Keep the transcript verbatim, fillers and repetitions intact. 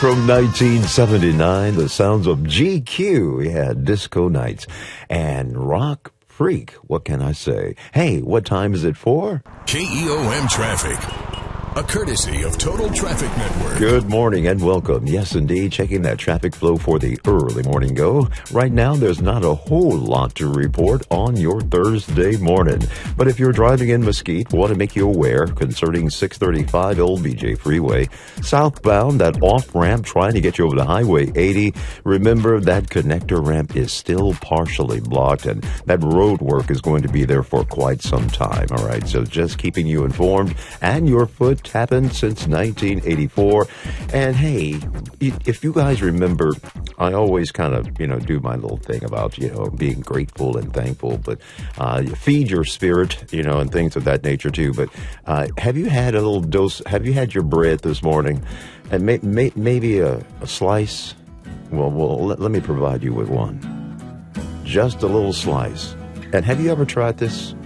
from nineteen seventy-nine, the sounds of G Q, yeah, Disco Nights, and Rock Freak. What can I say? Hey, what time is it for? K E O M Traffic, a courtesy of Total Traffic Network. Good morning and welcome. Yes, indeed, checking that traffic flow for the early morning go. Right now, there's not a whole lot to report on your Thursday morning. But if you're driving in Mesquite, want to make you aware concerning six thirty-five Old B J Freeway, southbound, that off-ramp trying to get you over the Highway eighty. Remember, that connector ramp is still partially blocked, and that road work is going to be there for quite some time. All right, so just keeping you informed, and your foot happened since nineteen eighty-four. And hey, if you guys remember, I always kind of, you know, do my little thing about, you know, being grateful and thankful, but uh, feed your spirit, you know, and things of that nature too. But uh, have you had a little dose, have you had your bread this morning? And may, may, maybe a, a slice? Well, well let, let me provide you with one. Just a little slice. And have you ever tried this?